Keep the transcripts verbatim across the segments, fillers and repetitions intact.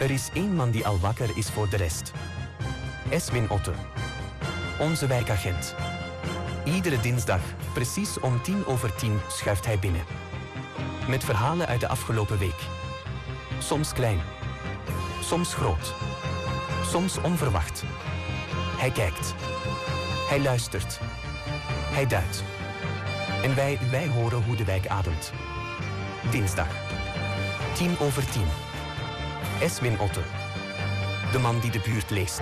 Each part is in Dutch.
Er is één man die al wakker is voor de rest. Eswin Otte. Onze wijkagent. Iedere dinsdag, precies om tien over tien, schuift hij binnen. Met verhalen uit de afgelopen week. Soms klein. Soms groot. Soms onverwacht. Hij kijkt. Hij luistert. Hij duidt. En wij, wij horen hoe de wijk ademt. Dinsdag. Tien over tien. Eswin Otte. De man die de buurt leest.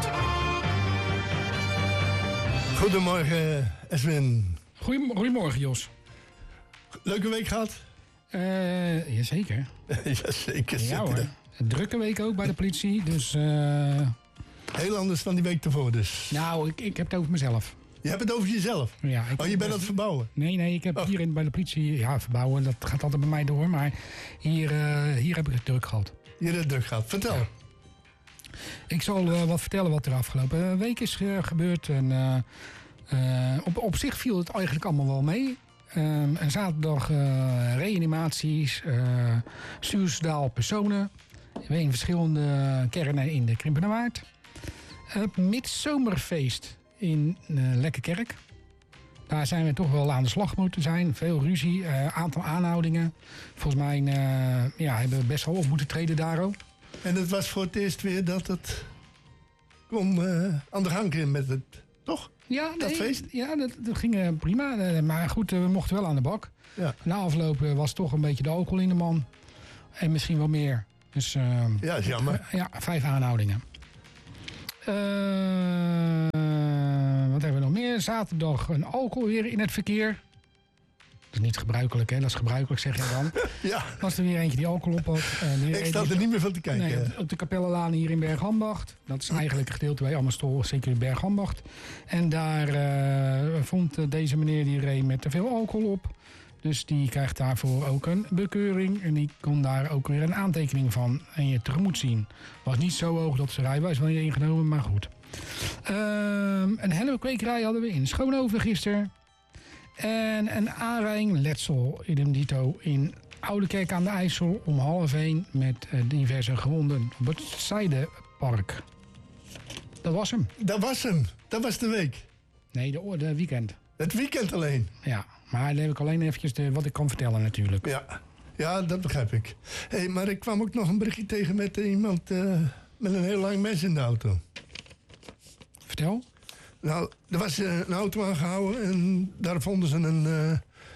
Goedemorgen, Eswin. Goedem- Goedemorgen, Jos. Leuke week gehad? Uh, jazeker. Jazeker. Ja hoor. Een drukke week ook bij de politie, dus... Uh... Heel anders dan die week ervoor dus. Nou, ik, ik heb het over mezelf. Je hebt het over jezelf? Ja, ik oh, je bent aan het verbouwen? Nee, nee, ik heb oh. hier in, bij de politie... Ja, verbouwen, dat gaat altijd bij mij door, maar hier, uh, hier heb ik het druk gehad. Hier heb het druk gehad. Vertel. Ja. Ik zal uh, wat vertellen wat er afgelopen week is uh, gebeurd. En, uh, uh, op, op zich viel het eigenlijk allemaal wel mee. Um, en zaterdag uh, reanimaties, uh, Stuursdaal personen. In verschillende kernen in de Krimpenerwaard. Het uh, midzomerfeest in uh, Lekkerkerk. Daar zijn we toch wel aan de slag moeten zijn. Veel ruzie, uh, aantal aanhoudingen. Volgens mij uh, ja, hebben we best wel op moeten treden daar ook. En het was voor het eerst weer dat het kon uh, aan de gang ging met het, toch? Ja, dat nee, feest? Ja, dat, dat ging uh, prima. Uh, maar goed, uh, we mochten wel aan de bak. Ja. Na afloop uh, was toch een beetje de alcohol in de man. En misschien wel meer. Dus, uh, ja, is jammer. Uh, ja, vijf aanhoudingen. Uh, wat hebben we nog meer? Zaterdag een alcohol weer in het verkeer. Dat is niet gebruikelijk, hè? Dat is gebruikelijk, zeg je dan. Ja. Was er weer eentje die alcohol op had. Uh, Ik sta er niet meer van te kijken. Nee, op, op de Kapellenlaan hier in Bergambacht. Dat is eigenlijk een gedeelte bij Amersfoort, zeker in Bergambacht. En daar uh, vond uh, deze meneer die reed met te veel alcohol op. Dus die krijgt daarvoor ook een bekeuring. En die kon daar ook weer een aantekening van en je tegemoet zien. Was niet zo hoog dat ze rijbewijs wel niet ingenomen, maar goed. Uh, een hennepkwekerij hadden we in Schoonhoven gisteren. En een aanrijding, letsel idem dito, in Oudekerk aan de IJssel om half één met uh, diverse gewonden op het Zijdepark. Dat was hem. Dat was hem. Dat was de week. Nee, de, de weekend. Het weekend alleen. Ja, maar dan heb ik alleen eventjes de, wat ik kan vertellen natuurlijk. Ja, ja dat begrijp ik. Hey, maar ik kwam ook nog een berichtje tegen met iemand uh, met een heel lang mes in de auto. Vertel. Nou, er was uh, een auto aangehouden en daar vonden ze een, uh,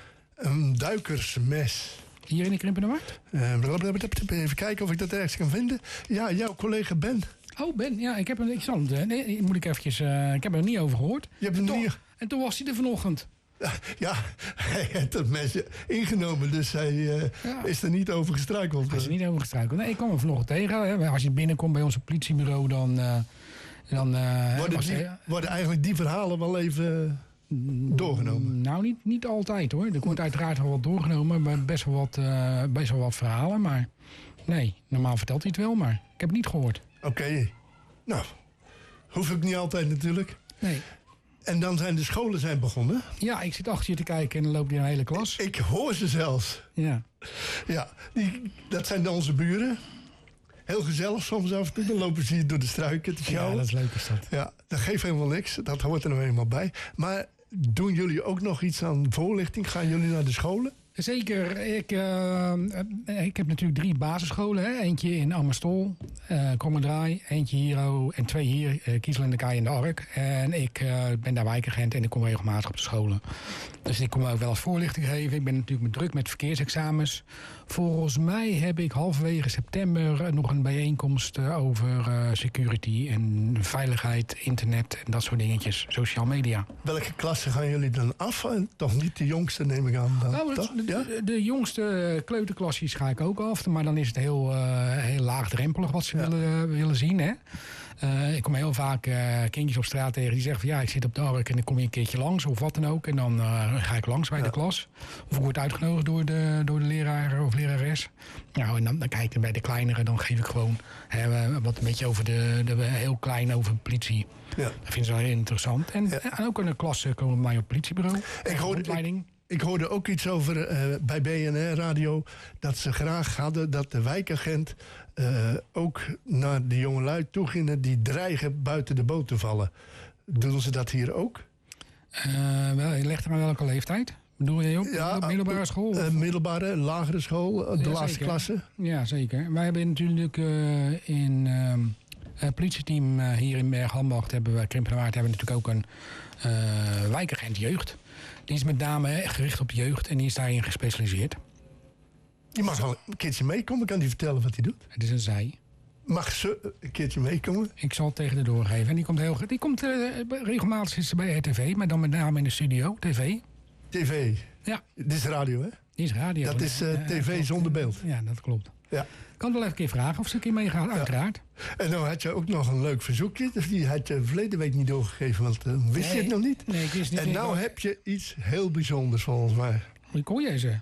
een duikersmes. Hier in de Krimpenerwaard? Uh, even kijken of ik dat ergens kan vinden. Ja, jouw collega Ben. Oh, Ben, ja, ik heb een. Ik zal het. Nee, moet ik eventjes. Uh, ik heb er niet over gehoord. Je hebt er en, niet... toen, en toen was hij er vanochtend. Ja, hij heeft dat mesje ingenomen, dus hij uh, ja. is er niet over gestruikeld. Hij is er niet over gestruikeld. Nee, ik kwam er vanochtend tegen. Hè. Als je binnenkomt bij ons politiebureau, dan. Uh, dan uh, worden, die, hij, worden eigenlijk die verhalen wel even doorgenomen? Nou, niet, niet altijd hoor. Er wordt uiteraard wel wat doorgenomen, maar best wel wat, uh, best wel wat verhalen. Maar nee, normaal vertelt hij het wel, maar ik heb het niet gehoord. Oké, okay. Nou, hoef ik niet altijd natuurlijk. Nee. En dan zijn de scholen zijn begonnen. Ja, ik zit achter je te kijken en dan loopt die een hele klas. Ik hoor ze zelfs. Ja. Ja, die, dat zijn dan onze buren. Heel gezellig soms af en toe. Dan lopen ze hier door de struiken te sjouwen. Ja, dat is leuk is dat. Ja, dat geeft helemaal niks. Dat hoort er nou helemaal bij. Maar doen jullie ook nog iets aan voorlichting? Gaan jullie naar de scholen? Zeker. Ik, uh, ik heb natuurlijk drie basisscholen. Hè. Eentje in Amersfoort, uh, Kommerdraai, eentje hier en twee hier, uh, Kiesel en de Kaai en de Ark. En ik uh, ben daar wijkagent en ik kom regelmatig op de scholen. Dus ik kom ook wel eens voorlichting geven. Ik ben natuurlijk met druk met verkeersexamens. Volgens mij heb ik halverwege september nog een bijeenkomst over uh, security en veiligheid, internet en dat soort dingetjes, social media. Welke klassen gaan jullie dan af? Toch niet de jongste, neem ik aan. Dan, nou, toch? De, de, de jongste kleuterklasjes ga ik ook af. Maar dan is het heel, uh, heel laagdrempelig wat ze ja. willen, willen zien. Hè? Uh, ik kom heel vaak uh, kindjes op straat tegen die zeggen van ja, ik zit op de Ark en dan kom je een keertje langs of wat dan ook. En dan uh, ga ik langs bij ja. de klas. Of ik word uitgenodigd door de, door de leraar of lerares. Nou, en dan, dan kijk ik bij de kleinere, dan geef ik gewoon hè, wat een beetje over de, de heel klein over de politie. Ja. Dat vinden ze wel heel interessant. En, ja. en ook in de klas komen bij mij op het politiebureau. Ik hoorde, ik, ik hoorde ook iets over uh, bij B N R Radio dat ze graag hadden dat de wijkagent uh, ook naar de jongelui toe gingen die dreigen buiten de boot te vallen. Doen ze dat hier ook? Uh, wel, je legt er aan welke leeftijd? Bedoel je ook ja, op middelbare school? Uh, middelbare, lagere school, uh, de ja, laatste zeker. klasse. Ja, zeker. Wij hebben natuurlijk uh, in uh, het politieteam uh, hier in Bergambacht, hebben we, Krimpenerwaard, hebben we natuurlijk ook een uh, wijkagent jeugd. Die is met name gericht op jeugd en die is daarin gespecialiseerd. Die mag wel een keertje meekomen, kan die vertellen wat hij doet? Het is een zij. Mag ze een keertje meekomen? Ik zal het tegen de doorgeven. En die komt, heel, die komt uh, regelmatig is bij R T V, maar dan met name in de studio, tv. tv? Ja. Dit is radio, hè? Dit is radio. Dat is uh, uh, tv uh, zonder beeld. Ja, dat klopt. Ja. Ik kan wel even een keer vragen of ze een keer meegaan, ja. Uiteraard. En dan had je ook nog een leuk verzoekje. Die had je verleden week niet doorgegeven, want uh, wist nee, je het nog niet? Nee, ik wist niet. En nou maar... heb je iets heel bijzonders volgens mij. Hoe kon jij ze?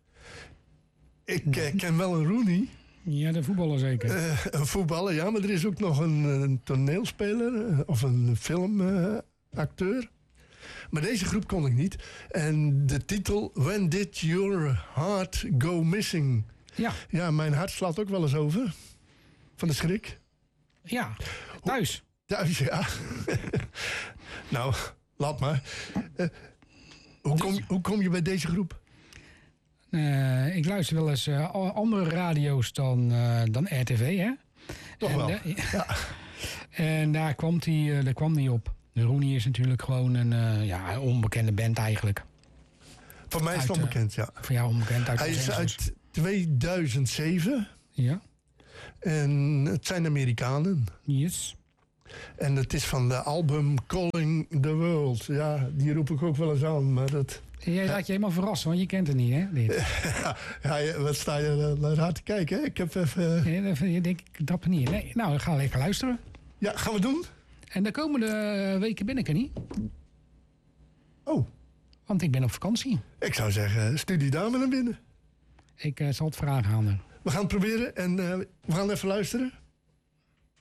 Ik uh, ken wel een Rooney. Ja, de voetballer zeker. Uh, een voetballer, ja, maar er is ook nog een, een toneelspeler uh, of een filmacteur. Uh, maar deze groep kon ik niet. En de titel, When Did Your Heart Go Missing? Ja. Ja, mijn hart slaat ook wel eens over. Van de schrik. Ja, thuis. Thuis, ja. Nou, laat maar. Uh, hoe, kom, hoe kom je bij deze groep? Uh, ik luister wel eens uh, andere radio's dan, uh, dan R T V, hè? Toch en, wel, uh, ja. En daar kwam die, uh, daar kwam die op. De Rooney is natuurlijk gewoon een uh, ja, onbekende band eigenlijk. Voor mij is het uit, onbekend, ja. Voor jou onbekend. Uit Hij is uit tweeduizend zeven. Ja. En het zijn Amerikanen. Yes. En het is van de album Calling the World. Ja, die roep ik ook wel eens aan, maar dat... Jij laat je helemaal verrassen, want je kent het niet, hè? Dit. Ja, wat sta je naar raar te kijken, hè? Ik heb even... Ja, even je denk ik dat niet. Nee, nou, ga lekker luisteren. Ja, gaan we doen. En de komende weken ben ik er niet. Oh. Want ik ben op vakantie. Ik zou zeggen, stuur die dame naar binnen. Ik uh, zal het vragen aan haar. We gaan het proberen en uh, we gaan even luisteren.